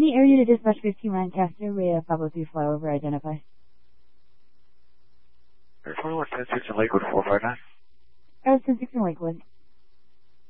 Any area to dispatch 15 Lancaster, we have 503 flyover, identify. 41, 10-6 in Lakewood, 459. 10-6 in Lakewood.